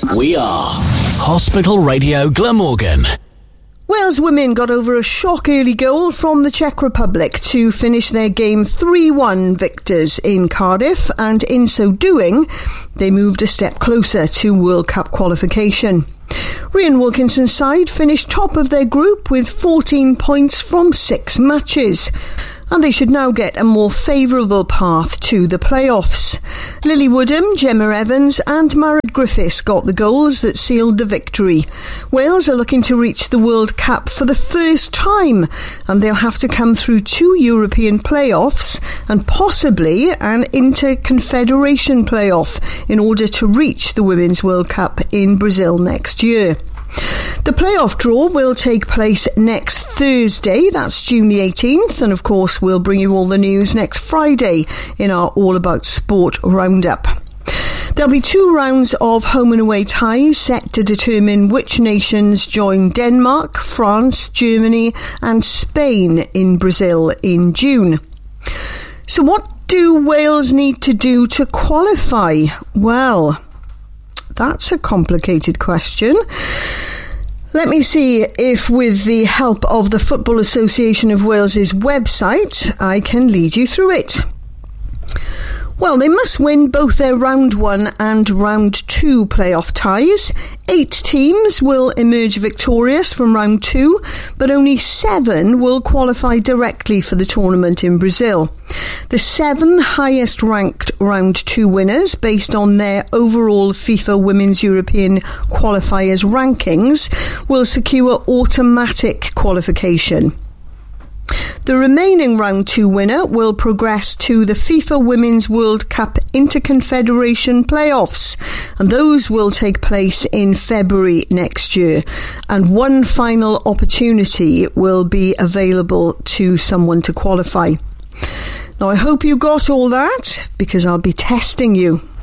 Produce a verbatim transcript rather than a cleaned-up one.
We are Hospital Radio Glamorgan. Wales women got over a shock early goal from the Czech Republic to finish their game three one victors in Cardiff, and in so doing, they moved a step closer to World Cup qualification. Rhian Wilkinson's side finished top of their group with fourteen points from six matches, and they should now get a more favourable path to the playoffs. Lily Woodham, Gemma Evans and Marad Griffiths got the goals that sealed the victory. Wales are looking to reach the World Cup for the first time, and they'll have to come through two European playoffs and possibly an Inter-Confederation playoff in order to reach the Women's World Cup in Brazil next year. The playoff draw will take place next Thursday, that's June the eighteenth, and of course we'll bring you all the news next Friday in our All About Sport roundup. There'll be two rounds of home and away ties set to determine which nations join Denmark, France, Germany and Spain in Brazil in June. So what do Wales need to do to qualify? Well, that's a complicated question. Let me see if, with the help of the Football Association of Wales's website, I can lead you through it. Well, they must win both their round one and round two playoff ties. Eight teams will emerge victorious from round two, but only seven will qualify directly for the tournament in Brazil. The seven highest ranked round two winners, based on their overall FIFA Women's European qualifiers rankings, will secure automatic qualification. The remaining round two winner will progress to the FIFA Women's World Cup Inter-Confederation playoffs, and those will take place in February next year, and one final opportunity will be available to someone to qualify. Now I hope you got all that, because I'll be testing you.